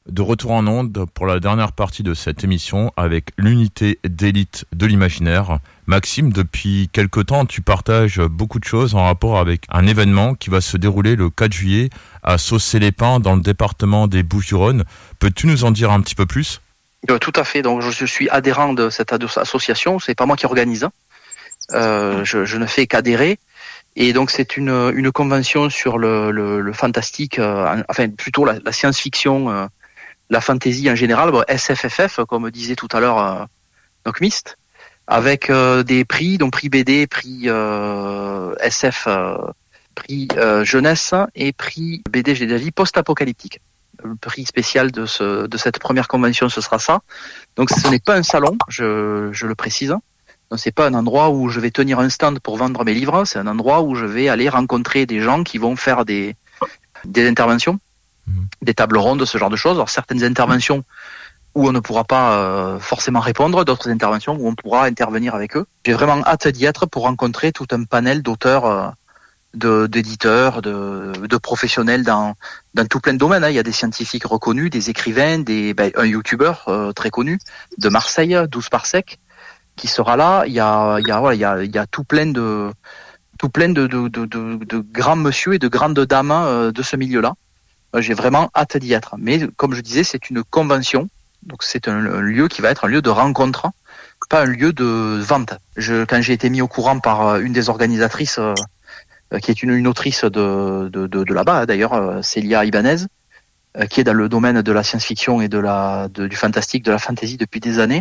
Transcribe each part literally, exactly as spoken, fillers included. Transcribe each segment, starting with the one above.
De retour en onde pour la dernière partie de cette émission avec l'unité d'élite de l'imaginaire. Maxime, depuis quelque temps, tu partages beaucoup de choses en rapport avec un événement qui va se dérouler le quatre juillet à Saucé-les-Pins dans le département des Bouches-du-Rhône. Peux-tu nous en dire un petit peu plus ? Tout à fait. Donc, je suis adhérent de cette association. C'est pas moi qui organise. Euh, je, je ne fais qu'adhérer. Et donc, c'est une, une convention sur le, le, le fantastique, euh, enfin, plutôt la, la science-fiction, euh, la fantasy en général, bon, S F F F, comme disait tout à l'heure euh, donc Mist, avec euh, des prix, donc prix B D, prix euh, S F, euh, prix euh, jeunesse et prix B D, j'ai déjà dit, post-apocalyptique. Le prix spécial de, ce, de cette première convention, ce sera ça. Donc, ce n'est pas un salon, je, je le précise. Donc, c'est pas un endroit où je vais tenir un stand pour vendre mes livres, c'est un endroit où je vais aller rencontrer des gens qui vont faire des, des interventions, mmh. des tables rondes, ce genre de choses. Alors, certaines interventions où on ne pourra pas euh, forcément répondre, d'autres interventions où on pourra intervenir avec eux. J'ai vraiment hâte d'y être pour rencontrer tout un panel d'auteurs, euh, de, d'éditeurs, de, de professionnels dans, dans tout plein de domaines. Hein. Il y a des scientifiques reconnus, des écrivains, des, ben, un youtubeur euh, très connu de Marseille, douze par sec, qui sera là. Il y a, il y a, voilà, il y a, il y a tout plein de, tout plein de, de, de, de, de grands monsieur et de grandes dames euh, de ce milieu-là. Euh, j'ai vraiment hâte d'y être. Mais comme je disais, c'est une convention, donc c'est un, un lieu qui va être un lieu de rencontre, pas un lieu de vente. Je, quand j'ai été mis au courant par une des organisatrices, euh, qui est une, une autrice de, de, de, de là-bas, d'ailleurs, euh, Célia Ibanez, euh, qui est dans le domaine de la science-fiction et de la, de, du fantastique, de la fantasy depuis des années.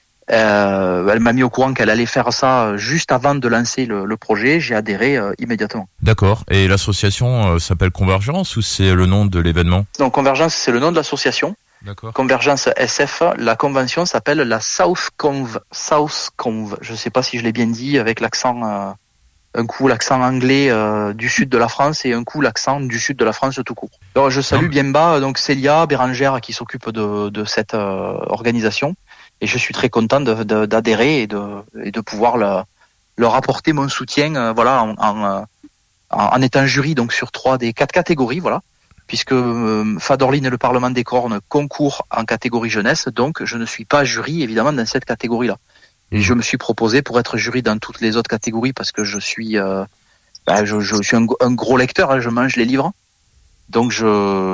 Euh, elle m'a mis au courant qu'elle allait faire ça juste avant de lancer le, le projet. J'ai adhéré euh, immédiatement. D'accord. Et l'association euh, s'appelle Convergence ou c'est le nom de l'événement ? Donc Convergence, c'est le nom de l'association. D'accord. Convergence S F. La convention s'appelle la South Conv. South Conv. Je ne sais pas si je l'ai bien dit avec l'accent. Euh, un coup l'accent anglais euh, du sud de la France et un coup l'accent du sud de la France tout court. Alors je salue non. bien bas donc Célia Bérangère qui s'occupe de, de cette euh, organisation. Et je suis très content de, de, d'adhérer et de, et de pouvoir le, leur apporter mon soutien, euh, voilà, en, en, en étant jury donc sur trois des quatre catégories, voilà, puisque euh, Fadorline et le Parlement des Cornes concourent en catégorie jeunesse, donc je ne suis pas jury évidemment dans cette catégorie-là. Et je me suis proposé pour être jury dans toutes les autres catégories parce que je suis, euh, ben je, je suis un, un gros lecteur, hein, je mange les livres. Donc je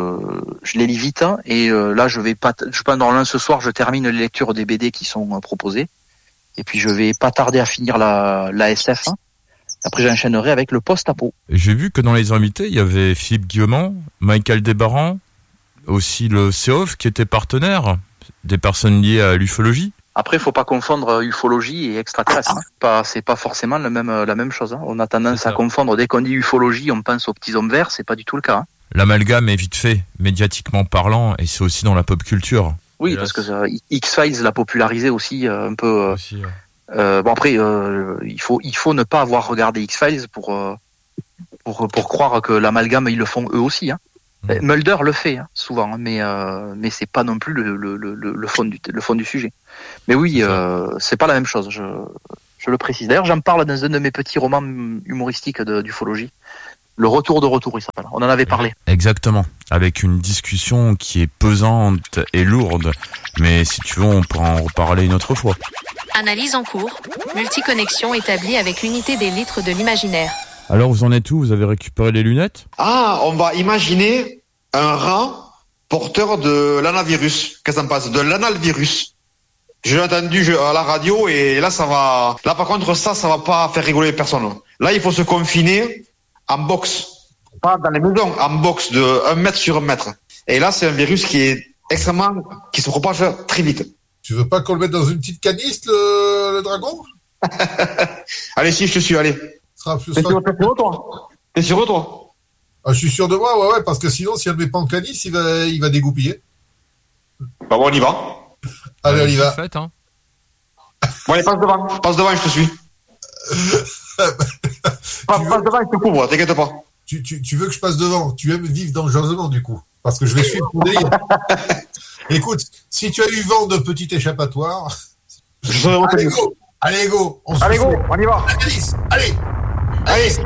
je les lis vite hein, et euh, là je vais pas je pense normalement ce soir je termine les lectures des B D qui sont euh, proposées et puis je vais pas tarder à finir la la S F. Hein. Après j'enchaînerai avec le post-apo. J'ai vu que dans les invités, il y avait Philippe Guillemont, Michael Desbarrans, aussi le C O F qui était partenaire, des personnes liées à l'ufologie. Après, il faut pas confondre ufologie et extraterrestre. Hein. Pas, c'est pas forcément la même la même chose. Hein. On a tendance à confondre. Dès qu'on dit ufologie, on pense aux petits hommes verts. C'est pas du tout le cas. Hein. L'amalgame est vite fait, médiatiquement parlant, et c'est aussi dans la pop culture. Oui, et parce que euh, X-Files l'a popularisé aussi euh, un peu. Euh, aussi, ouais. euh, bon après, euh, il faut il faut ne pas avoir regardé X-Files pour euh, pour pour croire que l'amalgame ils le font eux aussi. Hein. Mmh. Mulder le fait hein, souvent, hein, mais euh, mais c'est pas non plus le le le, le fond du le fond du sujet. Mais oui, c'est, euh, c'est pas la même chose. Je je le précise. D'ailleurs, j'en parle dans un de mes petits romans humoristiques de, d'ufologie. Le retour de retour, il s'appelle. On en avait parlé. Exactement. Avec une discussion qui est pesante et lourde. Mais si tu veux, on pourra en reparler une autre fois. Analyse en cours. Multiconnexion établie avec l'unité des litres de l'imaginaire. Alors, vous en êtes où ? Vous avez récupéré les lunettes ? Ah, on va imaginer un rat porteur de l'anavirus. Qu'est-ce que ça passe ? De l'analvirus. J'ai entendu à la radio et là, ça va... Là, par contre, ça, ça va pas faire rigoler personne. Là, il faut se confiner en box, pas dans les maisons, en box de un mètre sur un mètre. Et là, c'est un virus qui est extrêmement, qui se propage très vite. Tu veux pas qu'on le mette dans une petite caniste, le, le dragon ? Allez, si, je te suis, allez. Sera, T'es sûr, t'es sûr, toi ? T'es sûr, toi ? Ah, je suis sûr de moi, ouais, ouais, parce que sinon, si elle ne met pas en caniste, il va, il va dégoupiller. Bah bon, on y va. Allez, on y va. Fait, hein. Bon, allez, passe devant, passe devant, je te suis. Passe veux... devant, je te couvre, t'inquiète pas. Tu, tu, tu veux que je passe devant ? Tu aimes vivre dangereusement, du coup, parce que je vais suivre ton délire. Écoute, si tu as eu vent d'un petit échappatoire... Je allez, go Allez, go on Allez, go On y va Allez Allez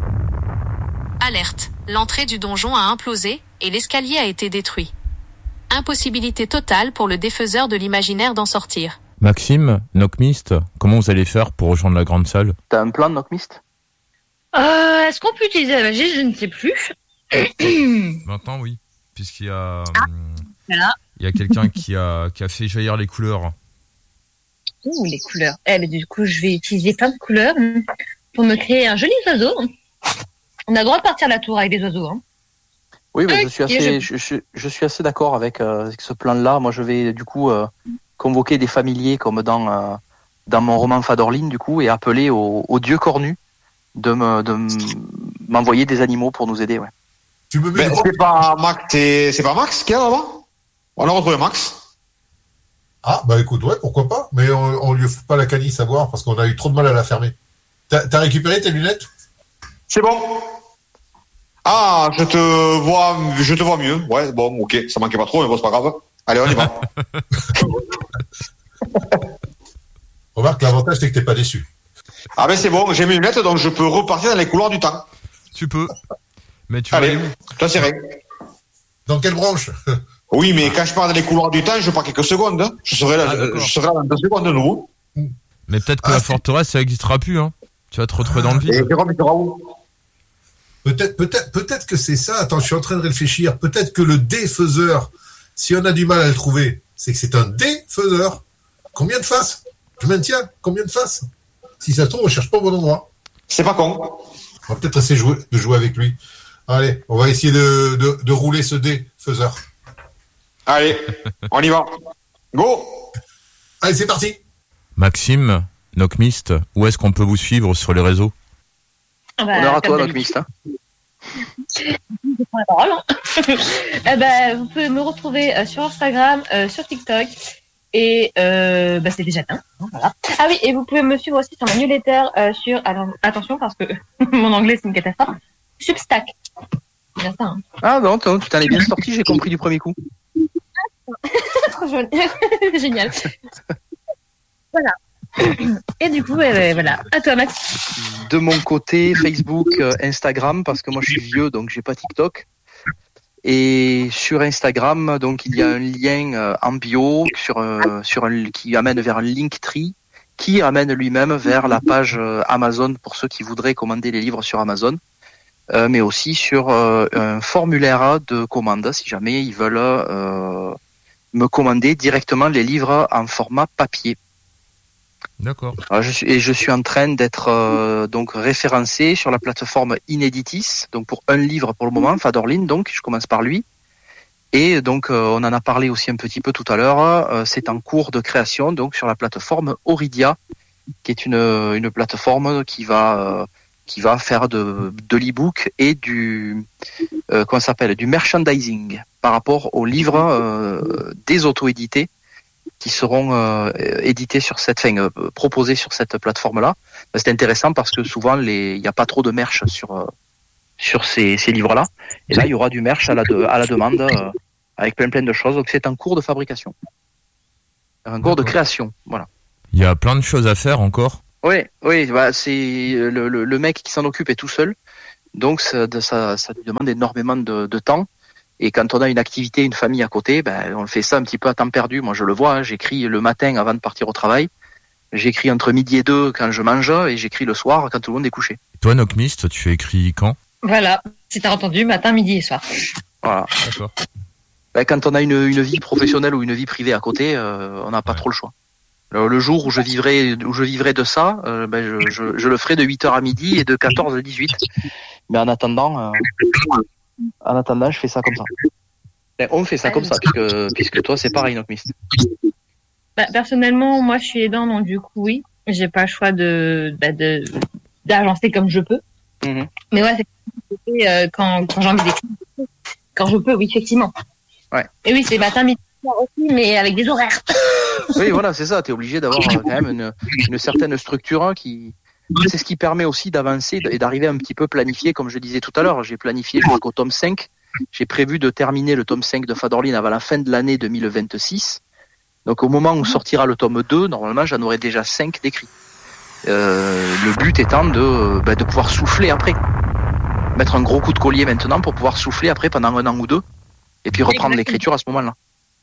Alerte. L'entrée du donjon a implosé et l'escalier a été détruit. Impossibilité totale pour le défaiseur de l'imaginaire d'en sortir. Maxime, Knockmist, comment vous allez faire pour rejoindre la grande salle? T'as un plan de Knockmist? Euh, est-ce qu'on peut utiliser la magie? Je ne sais plus. Maintenant, oui, puisqu'il y a, Ah, voilà. il y a quelqu'un qui a, qui a fait jaillir les couleurs. Ouh, les couleurs. Eh, mais du coup, je vais utiliser plein de couleurs pour me créer un joli oiseau. On a le droit de partir à la tour avec des oiseaux. Hein. Oui, mais je suis Et assez, je- je, je, je suis assez d'accord avec, euh, avec ce plan-là. Moi, je vais du coup euh, convoquer des familiers comme dans euh, dans mon roman Fadorline, du coup, et appeler aux, aux dieux cornus de me de m- m'envoyer des animaux pour nous aider. Ouais. Tu me mets Ben, une c'est pas Max, c'est, c'est pas Max qui est là-bas? On a retrouvé Max. Ah, bah écoute, ouais, pourquoi pas. Mais on, on lui fout pas la canisse à voir parce qu'on a eu trop de mal à la fermer. T'as, t'as récupéré tes lunettes? C'est bon. Ah, je te vois, je te vois mieux. Ouais, bon, ok, ça manquait pas trop, mais bon, c'est pas grave. Allez, on y va. Remarque, l'avantage, c'est que t'es pas déçu. Ah ben c'est bon, j'ai mes lunettes, donc je peux repartir dans les couloirs du temps. Tu peux. Mais tu vas Allez, aller où? toi c'est vrai. Dans quelle branche? Oui, mais quand je pars dans les couloirs du temps, je pars quelques secondes. hein. Je serai là, Ah, je, d'accord. je serai là dans deux secondes de nouveau. Mais peut-être que Ah, la c'est- forteresse, ça n'existera plus. Hein. Tu vas te retrouver dans le Et vide. Jérôme, il sera où? Peut-être, peut-être, peut-être que c'est ça. Attends, je suis en train de réfléchir. Peut-être que le défaiseur, si on a du mal à le trouver, c'est que c'est un défaiseur. Combien de faces? Je maintiens. Combien de faces? Si ça se trouve, on cherche pas au bon endroit. C'est pas con. On va peut-être essayer de jouer, de jouer avec lui. Allez, on va essayer de, de, de rouler ce défaiseur. Allez, on y va. Go. Allez, c'est parti. Maxime, Knockmist, où est-ce qu'on peut vous suivre sur les réseaux? Ah bah, Honneur à comme toi, d'habitude. Knockmist. Hein. Je prends la parole. Hein. Eh ben, vous pouvez me retrouver euh, sur Instagram, euh, sur TikTok. Et euh, bah, c'est déjà bien. Hein, voilà. Ah oui, et vous pouvez me suivre aussi sur ma newsletter euh, sur. Alors, attention, parce que mon anglais, c'est une catastrophe. Substack. C'est bien ça. Hein. Ah non, non, tu t'en es bien sorti, j'ai compris du premier coup. Trop joli. Génial. Voilà. Et du coup, euh, voilà. À toi, Max. De mon côté, Facebook, euh, Instagram, parce que moi je suis vieux, donc j'ai pas TikTok. Et sur Instagram, donc il y a un lien euh, en bio sur, euh, sur un, qui amène vers un Linktree, qui amène lui-même vers la page euh, Amazon pour ceux qui voudraient commander les livres sur Amazon, euh, mais aussi sur euh, un formulaire de commande si jamais ils veulent euh, me commander directement les livres en format papier. D'accord. Alors, je suis, et je suis en train d'être euh, donc référencé sur la plateforme Ineditis, donc pour un livre pour le moment, Fadorline, donc je commence par lui. Et donc euh, on en a parlé aussi un petit peu tout à l'heure, euh, c'est en cours de création donc sur la plateforme Auridia, qui est une, une plateforme qui va euh, qui va faire de, de l'e-book et du euh, comment ça s'appelle du merchandising par rapport aux livres euh, des auto-édités qui seront euh, édités sur cette, enfin, euh, proposés sur cette plateforme-là. C'est intéressant parce que souvent les, il n'y a pas trop de merch sur euh, sur ces, ces livres-là. Et là, il y aura du merch à la de, à la demande euh, avec plein plein de choses. Donc c'est un cours de fabrication, un cours de D'accord. création. Voilà. Il y a plein de choses à faire encore. Oui, oui, bah, c'est le, le, le mec qui s'en occupe est tout seul, donc ça, ça, ça lui demande énormément de, de temps. Et quand on a une activité, une famille à côté, ben, on fait ça un petit peu à temps perdu. Moi, je le vois, hein, j'écris le matin avant de partir au travail, j'écris entre midi et deux quand je mange, et j'écris le soir quand tout le monde est couché. Toi, Knockmist, tu écris quand? Voilà. Si t'as entendu, matin, midi et soir. Voilà. D'accord. Ben, quand on a une, une vie professionnelle ou une vie privée à côté, euh, on n'a pas Ouais. trop le choix. Le, le jour où je vivrai, où je vivrai de ça, euh, ben, je, je, je le ferai de huit heures à midi et de quatorze à dix-huit. Mais en attendant, euh, en attendant, je fais ça comme ça. Ben, on fait ça comme ça, puisque, puisque toi, c'est pareil, Knockmist. Bah, personnellement, moi, je suis aidant, donc du coup, oui. J'ai pas le choix de, bah, de, d'agencer comme je peux. Mhm. Mais ouais, c'est euh, quand, quand j'ai envie d'écrire. Quand je peux, oui, effectivement. Ouais. Et oui, c'est matin, midi, soir aussi, mais avec des horaires. Oui, voilà, c'est ça. Tu es obligé d'avoir euh, quand même une, une certaine structure hein, qui. C'est ce qui permet aussi d'avancer et d'arriver un petit peu planifié, comme je disais tout à l'heure. J'ai planifié jusqu'au tome cinq. J'ai prévu de terminer le tome cinq de Fadorline avant la fin de l'année deux mille vingt-six. Donc au moment où sortira le tome deux, normalement, j'en aurai déjà cinq d'écrits. Euh, le but étant de, bah, de pouvoir souffler après. Mettre un gros coup de collier maintenant pour pouvoir souffler après pendant un an ou deux. Et puis reprendre Exactement. l'écriture à ce moment-là.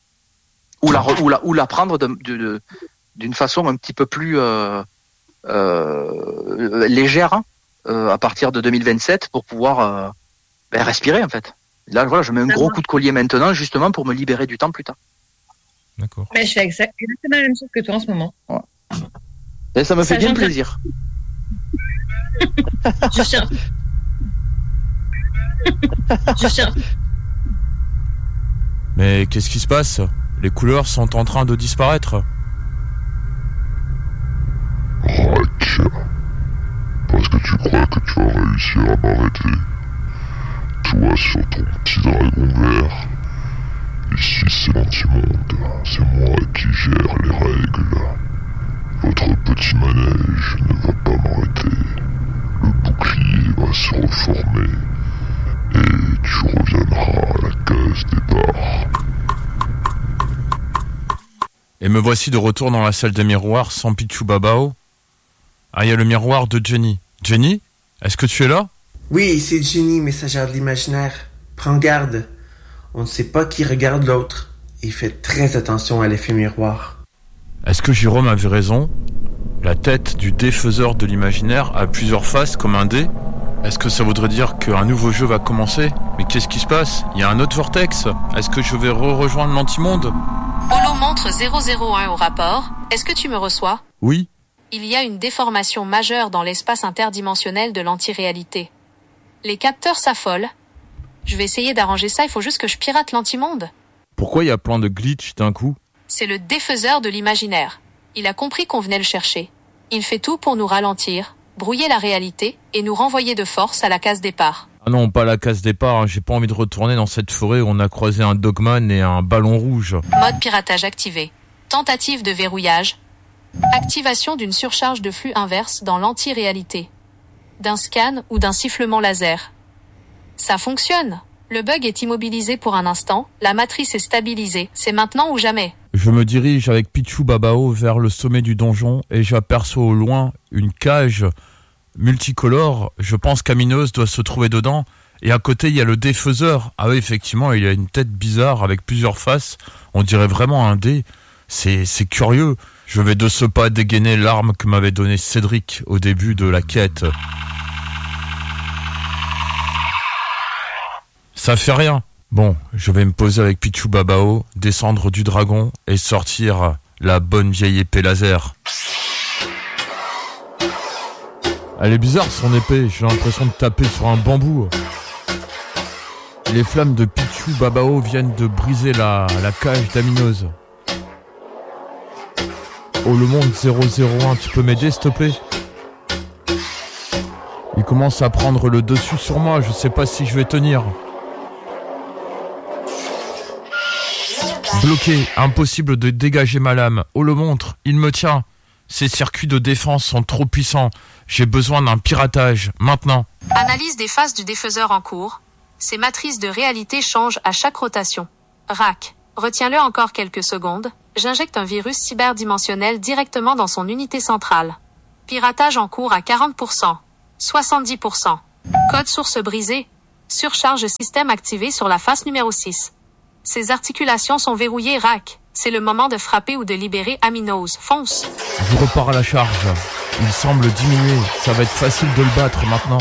ou la ou la ou la prendre de, de, de, d'une façon un petit peu plus euh, euh, légère hein, euh, à partir de deux mille vingt-sept pour pouvoir euh, ben, respirer en fait. Là voilà, je mets un gros coup de collier maintenant justement pour me libérer du temps plus tard. D'accord. Mais je fais exactement la même chose que toi en ce moment. Ouais. Et ça me fait Ça bien gêne pas. plaisir. Je cherche. Je cherche. Mais qu'est-ce qui se passe? Les couleurs sont en train de disparaître. Rack, parce que tu crois que tu vas réussir à m'arrêter? Toi sur ton petit dragon vert. Ici c'est l'antimonde, c'est moi qui gère les règles. Votre petit manège ne va pas m'arrêter. Le bouclier va se reformer et tu reviendras à la case départ. Et me voici de retour dans la salle des miroirs sans Pichou Babao. Ah, il y a le miroir de Jenny. Jenny, est-ce que tu es là? Oui, c'est Jenny, messagère de l'imaginaire. Prends garde. On ne sait pas qui regarde l'autre. Et fais très attention à l'effet miroir. Est-ce que Jérôme avait raison? La tête du défaiseur de l'imaginaire a plusieurs faces comme un dé. Est-ce que ça voudrait dire qu'un nouveau jeu va commencer? Mais qu'est-ce qui se passe? Il y a un autre vortex. Est-ce que je vais re-rejoindre l'antimonde? Holo montre zéro zéro un au rapport. Est-ce que tu me reçois? Oui. Il y a une déformation majeure dans l'espace interdimensionnel de l'anti-réalité. Les capteurs s'affolent. Je vais essayer d'arranger ça, il faut juste que je pirate l'antimonde. Pourquoi il y a plein de glitch d'un coup? C'est le défaiseur de l'imaginaire. Il a compris qu'on venait le chercher. Il fait tout pour nous ralentir, brouiller la réalité et nous renvoyer de force à la case départ. Ah non, pas la case départ, hein. J'ai pas envie de retourner dans cette forêt où on a croisé un dogman et un ballon rouge. Mode piratage activé. Tentative de verrouillage. Activation d'une surcharge de flux inverse dans l'anti-réalité. D'un scan ou d'un sifflement laser. Ça fonctionne. Le bug est immobilisé pour un instant, la matrice est stabilisée. C'est maintenant ou jamais. Je me dirige avec Pichou Babao vers le sommet du donjon et j'aperçois au loin une cage multicolore. Je pense qu'Aminos doit se trouver dedans. Et à côté, il y a le défaiseur. Ah oui, effectivement, il a une tête bizarre avec plusieurs faces. On dirait vraiment un dé. C'est, c'est curieux. Je vais de ce pas dégainer l'arme que m'avait donnée Cédric au début de la quête. Ça fait rien. Bon, je vais me poser avec Pichou Babao, descendre du dragon et sortir la bonne vieille épée laser. Elle est bizarre son épée, j'ai l'impression de taper sur un bambou. Les flammes de Pichou Babao viennent de briser la, la cage d'Aminos. Oh, le monde zéro zéro un, tu peux m'aider s'il te plaît? Il commence à prendre le dessus sur moi, je sais pas si je vais tenir. Bloqué, impossible de dégager ma lame. Oh, le montre, il me tient. Ces circuits de défense sont trop puissants. J'ai besoin d'un piratage, maintenant. Analyse des phases du défaiseur en cours. Ces matrices de réalité changent à chaque rotation. Rack, retiens-le encore quelques secondes. J'injecte un virus cyberdimensionnel directement dans son unité centrale. Piratage en cours à quarante pour cent. soixante-dix pour cent. Code source brisé. Surcharge système activé sur la face numéro six. Ses articulations sont verrouillées, Rack. C'est le moment de frapper ou de libérer Aminos. Fonce. Je repars à la charge. Il semble diminuer. Ça va être facile de le battre maintenant.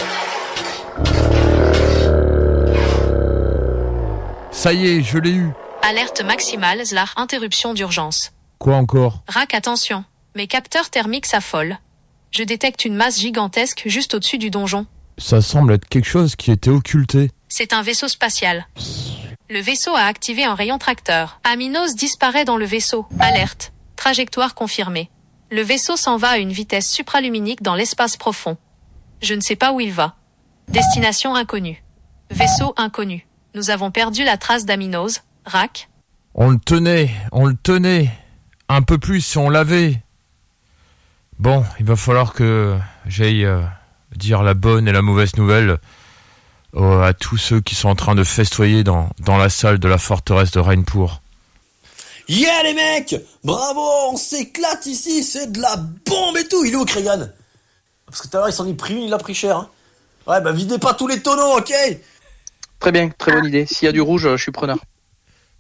Ça y est, je l'ai eu. Alerte maximale, Zlar, interruption d'urgence. Quoi encore? Rack, attention. Mes capteurs thermiques s'affolent. Je détecte une masse gigantesque juste au-dessus du donjon. Ça semble être quelque chose qui était occulté. C'est un vaisseau spatial. Le vaisseau a activé un rayon tracteur. Aminos disparaît dans le vaisseau. Alerte. Trajectoire confirmée. Le vaisseau s'en va à une vitesse supraluminique dans l'espace profond. Je ne sais pas où il va. Destination inconnue. Vaisseau inconnu. Nous avons perdu la trace d'Aminos. Rack. On le tenait, on le tenait. Un peu plus si on l'avait. Bon, il va falloir que j'aille euh, dire la bonne et la mauvaise nouvelle euh, à tous ceux qui sont en train de festoyer dans, dans la salle de la forteresse de Rainpour. Yeah les mecs, bravo, on s'éclate ici, c'est de la bombe et tout. Il est où Kregan? Parce que tout à l'heure il s'en est pris une, il a pris cher. Hein. Ouais bah videz pas tous les tonneaux, ok? Très bien, très bonne idée. S'il y a du rouge, je suis preneur.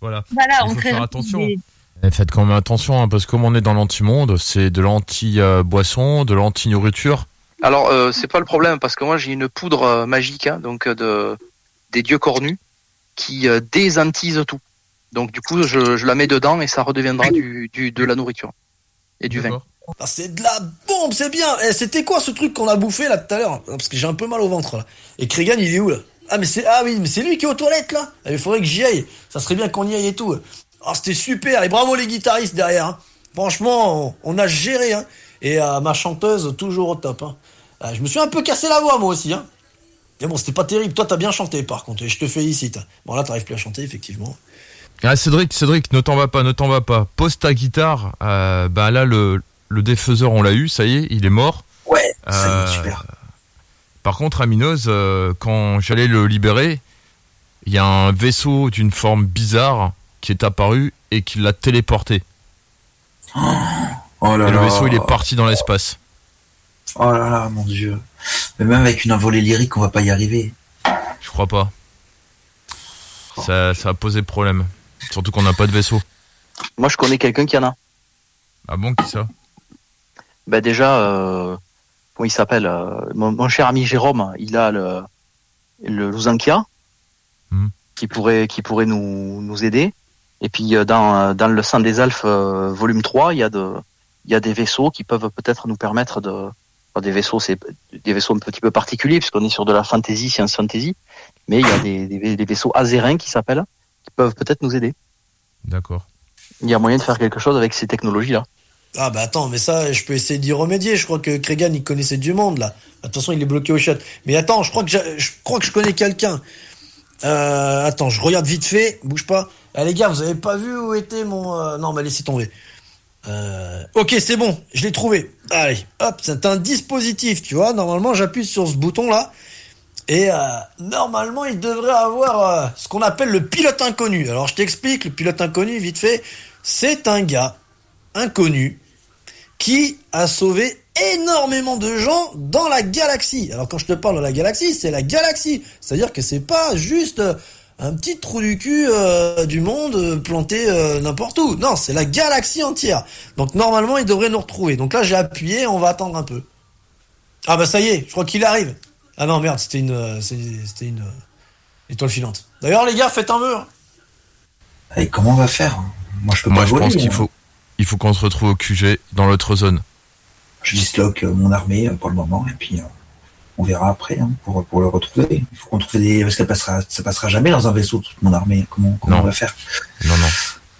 Voilà. Voilà, Il on faut crée faire attention. des- Et faites quand même attention, hein, parce que comme on est dans l'anti-monde, c'est de l'anti-boisson, de l'anti-nourriture. Alors, euh, c'est pas le problème, parce que moi, j'ai une poudre euh, magique, hein, donc euh, de des dieux cornus, qui euh, désantise tout. Donc, du coup, je, je la mets dedans et ça redeviendra du, du de la nourriture et du vin. Ah, c'est de la bombe, c'est bien. Eh, c'était quoi ce truc qu'on a bouffé là tout à l'heure? Parce que j'ai un peu mal au ventre là. Et Cregan, il est où là? Ah mais c'est ah oui, mais c'est lui qui est aux toilettes là. Il faudrait que j'y aille. Ça serait bien qu'on y aille et tout. Ah, c'était super. Et bravo les guitaristes derrière. Hein. Franchement, on, on a géré. Hein. Et euh, ma chanteuse toujours au top. Hein. Euh, je me suis un peu cassé la voix moi aussi. Hein. Mais bon, c'était pas terrible. Toi, t'as bien chanté par contre. Et je te félicite. Bon là, t'arrives plus à chanter effectivement. Ah Cédric, Cédric, ne t'en va pas, ne t'en va pas. Pose ta guitare. Euh, bah là, le le défaiseur, on l'a eu. Ça y est, il est mort. Ouais. Ça y est, Euh, super. Par contre, Aminos, euh, quand j'allais le libérer, il y a un vaisseau d'une forme bizarre qui est apparu et qui l'a téléporté. Oh là et le là. vaisseau, il est parti dans l'espace. Oh là là, mon Dieu. Mais même avec une envolée lyrique, on va pas y arriver. Je crois pas. Ça, ça a posé problème. Surtout qu'on n'a pas de vaisseau. Moi, je connais quelqu'un qui en a. Ah bon, qui ça? Ben déjà, euh, comment il s'appelle euh, mon, mon cher ami Jérôme, il a le, le Lusankia, Hmm. qui pourrait, qui pourrait nous, nous aider. Et puis euh, dans, dans le sang des Alphes euh, volume trois, il y a de, il y a des vaisseaux qui peuvent peut-être nous permettre de, enfin, des vaisseaux, c'est des vaisseaux un petit peu particuliers puisqu'on est sur de la fantasy, science fantasy, mais il y a des, des, des vaisseaux azériens qui s'appellent, qui peuvent peut-être nous aider. D'accord. Il y a moyen de faire quelque chose avec ces technologies-là. Ah bah attends, mais ça, je peux essayer d'y remédier. Je crois que Cregan, il connaissait du monde là. De toute façon, il est bloqué au chat. Mais attends, je crois que j'ai- je crois que je connais quelqu'un. Euh, attends, je regarde vite fait. Bouge pas. Ah les gars, vous avez pas vu où était mon euh, non, bah laissez tomber. Euh... Ok, c'est bon, je l'ai trouvé. Allez, hop, c'est un dispositif, tu vois. Normalement, j'appuie sur ce bouton là. Et euh, normalement, il devrait avoir euh, ce qu'on appelle le pilote inconnu. Alors, je t'explique, le pilote inconnu, vite fait, c'est un gars inconnu qui a sauvé énormément de gens dans la galaxie. Alors, quand je te parle de la galaxie, c'est la galaxie. C'est-à-dire que c'est pas juste un petit trou du cul euh, du monde euh, planté euh, n'importe où. Non, c'est la galaxie entière. Donc, normalement, il devrait nous retrouver. Donc là, j'ai appuyé, on va attendre un peu. Ah bah ça y est, je crois qu'il arrive. Ah non, merde, c'était une, euh, c'était une euh, étoile filante. D'ailleurs, les gars, faites un vœu. Et comment on va faire? Moi, je peux Moi, pas je voler. pense qu'il hein. faut, il faut qu'on se retrouve au Q G dans l'autre zone. Je disloque euh, mon armée euh, pour le moment et puis euh, on verra après hein, pour pour le retrouver. Il faut qu'on trouve des parce que ça passera ça passera jamais dans un vaisseau toute mon armée. Comment comment Non. on va faire? Non, non.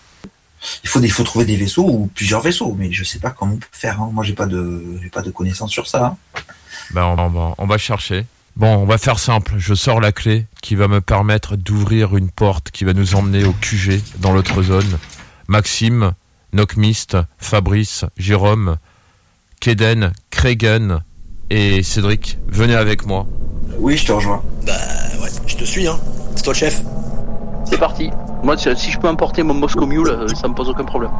Il faut des il faut trouver des vaisseaux ou plusieurs vaisseaux, mais je sais pas comment on peut faire. Hein. Moi, j'ai pas de j'ai pas de connaissances sur ça. Hein. Ben, on, va, on va chercher. Bon, on va faire simple. Je sors la clé qui va me permettre d'ouvrir une porte qui va nous emmener au Q G dans l'autre zone. Maxime, Knockmist, Fabrice, Jérôme, Keden, Cregan et Cédric, venez avec moi. Oui, je te rejoins. Bah ouais, je te suis, hein. C'est toi le chef. C'est parti. Moi, si si je peux emporter mon Moscow Mule, euh, ça me pose aucun problème.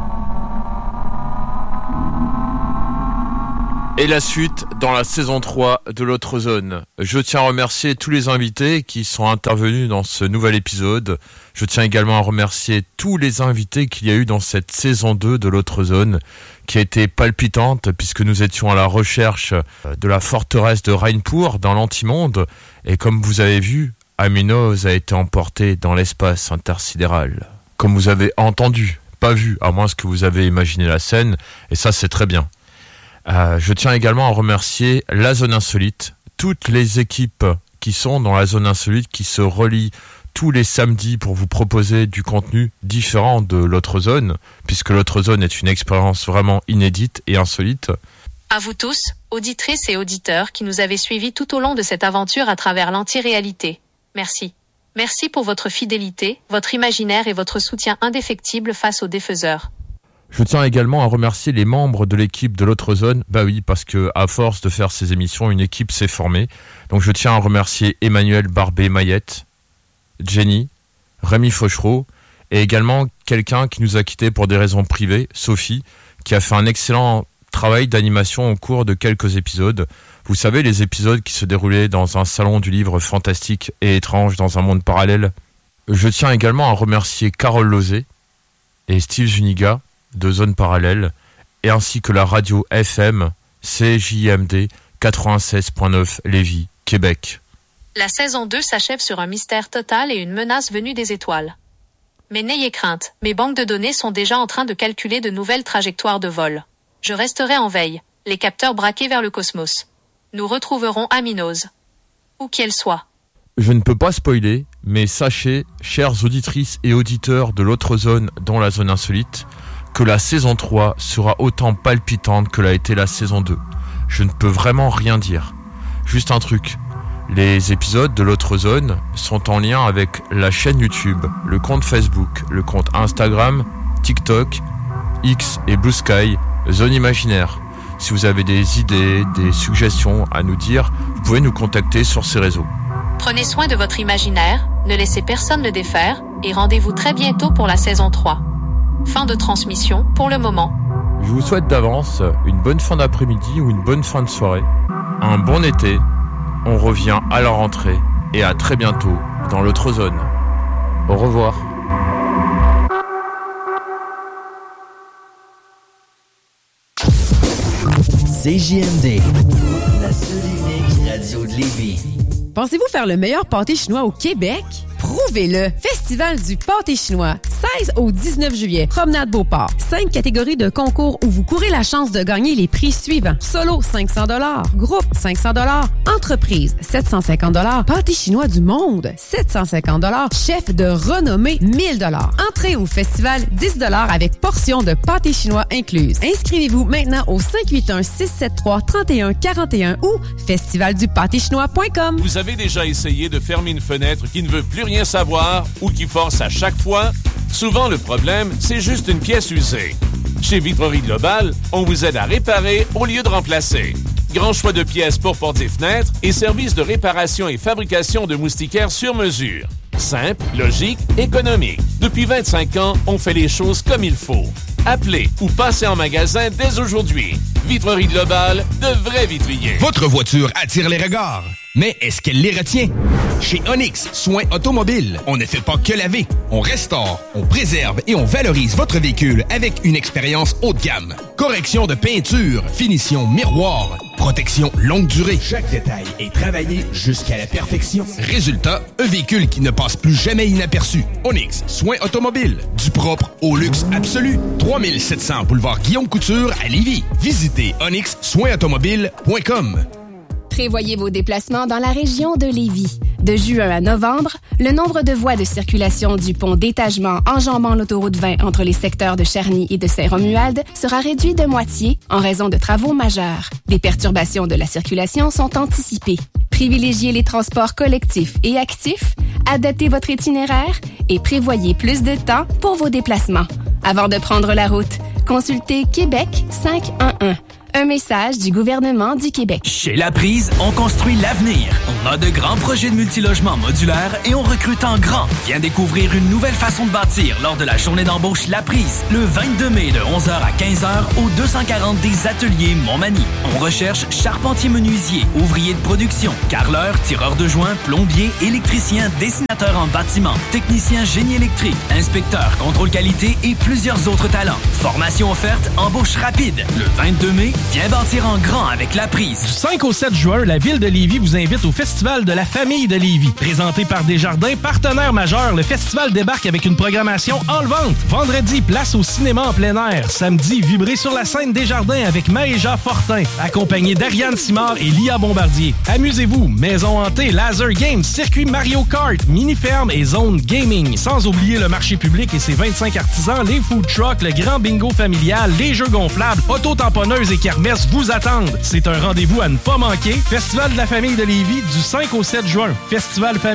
Et la suite dans la saison trois de l'autre zone. Je tiens à remercier tous les invités qui sont intervenus dans ce nouvel épisode. Je tiens également à remercier tous les invités qu'il y a eu dans cette saison deux de l'autre zone, qui a été palpitante puisque nous étions à la recherche de la forteresse de Rainpour dans l'antimonde. Et comme vous avez vu, Aminos a été emporté dans l'espace intersidéral. Comme vous avez entendu, pas vu, à moins que vous avez imaginé la scène, et ça c'est très bien. Euh, je tiens également à remercier la zone insolite, toutes les équipes qui sont dans la zone insolite, qui se relient tous les samedis pour vous proposer du contenu différent de l'autre zone, puisque l'autre zone est une expérience vraiment inédite et insolite. À vous tous, auditrices et auditeurs qui nous avez suivis tout au long de cette aventure à travers l'anti-réalité. Merci. Merci pour votre fidélité, votre imaginaire et votre soutien indéfectible face aux défaiseurs. Je tiens également à remercier les membres de l'équipe de l'autre zone. Bah oui, parce que à force de faire ces émissions, une équipe s'est formée. Donc je tiens à remercier Emmanuel Barbé-Maillette, Jenny, Rémi Fauchereau, et également quelqu'un qui nous a quittés pour des raisons privées, Sophie, qui a fait un excellent travail d'animation au cours de quelques épisodes. Vous savez, les épisodes qui se déroulaient dans un salon du livre fantastique et étrange dans un monde parallèle. Je tiens également à remercier Carole Lozé et Steve Zuniga de Zone Parallèle, et ainsi que la radio F M C J M D quatre-vingt-seize point neuf Lévis, Québec. La saison deux s'achève sur un mystère total et une menace venue des étoiles. Mais n'ayez crainte, mes banques de données sont déjà en train de calculer de nouvelles trajectoires de vol. Je resterai en veille, les capteurs braqués vers le cosmos. Nous retrouverons Aminose. Où qu'elle soit. Je ne peux pas spoiler, mais sachez, chères auditrices et auditeurs de l'autre zone dans la zone insolite, que la saison trois sera autant palpitante que l'a été la saison deux. Je ne peux vraiment rien dire. Juste un truc. Les épisodes de l'autre zone sont en lien avec la chaîne YouTube, le compte Facebook, le compte Instagram, TikTok, X et Blue Sky, Zone Imaginaire. Si vous avez des idées, des suggestions à nous dire, vous pouvez nous contacter sur ces réseaux. Prenez soin de votre imaginaire, ne laissez personne le défaire, et rendez-vous très bientôt pour la saison trois. Fin de transmission pour le moment. Je vous souhaite d'avance une bonne fin d'après-midi ou une bonne fin de soirée, un bon été. On revient à la rentrée et à très bientôt dans l'autre zone. Au revoir. C J M D, la seule unique radio de Lévis. Pensez-vous faire le meilleur pâté chinois au Québec? Prouvez-le! Festival du pâté chinois, seize au dix-neuf juillet, Promenade Beauport. Cinq catégories de concours où vous courez la chance de gagner les prix suivants. Solo, cinq cents dollars. Groupe, cinq cents dollars. Entreprise, sept cent cinquante dollars. Pâté chinois du monde, sept cent cinquante dollars. Chef de renommée, mille dollars. Entrée au festival, dix dollars avec portion de pâté chinois incluse. Inscrivez-vous maintenant au cinq huit un, six sept trois, trois un quatre un ou festival du pâté chinois point com. Vous avez déjà essayé de fermer une fenêtre qui ne veut plus rien savoir ou qui force à chaque fois? Souvent, le problème, c'est juste une pièce usée. Chez Vitrerie Globale, on vous aide à réparer au lieu de remplacer. Grand choix de pièces pour portes et fenêtres et services de réparation et fabrication de moustiquaires sur mesure. Simple, logique, économique. Depuis vingt-cinq ans, on fait les choses comme il faut. Appelez ou passez en magasin dès aujourd'hui. Vitrerie Globale, de vrais vitriers. Votre voiture attire les regards. Mais est-ce qu'elle les retient? Chez Onyx Soins Automobiles, on ne fait pas que laver. On restaure, on préserve et on valorise votre véhicule avec une expérience haut de gamme. Correction de peinture, finition miroir, protection longue durée. Chaque détail est travaillé jusqu'à la perfection. Résultat, un véhicule qui ne passe plus jamais inaperçu. Onyx Soins Automobiles, du propre au luxe absolu. trois mille sept cents boulevard Guillaume Couture à Lévis. Visitez onyx soins automobiles point com. Prévoyez vos déplacements dans la région de Lévis. De juin à novembre, le nombre de voies de circulation du pont d'étagement enjambant l'autoroute vingt entre les secteurs de Charny et de Saint-Romuald sera réduit de moitié en raison de travaux majeurs. Des perturbations de la circulation sont anticipées. Privilégiez les transports collectifs et actifs, adaptez votre itinéraire et prévoyez plus de temps pour vos déplacements. Avant de prendre la route, consultez Québec cinq un un. Un message du gouvernement du Québec. Chez La Prise, on construit l'avenir. On a de grands projets de multilogement modulaires et on recrute en grand. Viens découvrir une nouvelle façon de bâtir lors de la journée d'embauche La Prise, le vingt-deux mai de onze heures à quinze heures au deux cent quarante des Ateliers Montmagny. On recherche charpentier-menuisier, ouvrier de production, carreleur, tireur de joint, plombier, électricien, dessinateur en bâtiment, technicien génie électrique, inspecteur, contrôle qualité et plusieurs autres talents. Formation offerte, embauche rapide. Le vingt-deux mai, viens bâtir en grand avec La Prise. Du cinq au sept juin, la Ville de Lévis vous invite au Festival de la Famille de Lévis. Présenté par Desjardins, partenaire majeur, le festival débarque avec une programmation enlevante. Vendredi, place au cinéma en plein air. Samedi, vibrez sur la scène Desjardins avec Maëja Fortin, accompagné d'Ariane Simard et Lia Bombardier. Amusez-vous, maison hantée, laser games, circuit Mario Kart, mini-ferme et zone gaming. Sans oublier le marché public et ses vingt-cinq artisans, les food trucks, le grand bingo familial, les jeux gonflables, auto-tamponneuses et kermesses vous attendent. C'est un rendez-vous à ne pas manquer. Festival de la Famille de Lévis du cinq au sept juin. Festival Famille